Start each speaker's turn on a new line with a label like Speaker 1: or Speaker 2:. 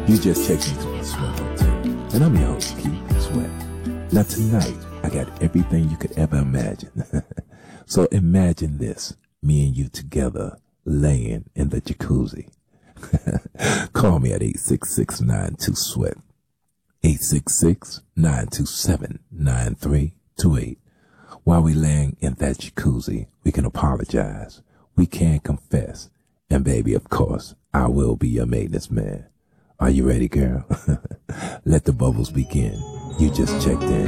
Speaker 1: You just checked into a Sweat Hotel, and I'm your host, Keith Sweat. Now tonight, I got everything you could ever imagine. So imagine this, me and you together, laying in the jacuzzi. Call me at 866-92-SWEAT, 866-927-9328. While we laying in that jacuzzi, we can apologize, we can confess, and baby, of course, I will be your maintenance man. Are you ready, girl? Let the bubbles begin. You just checked in.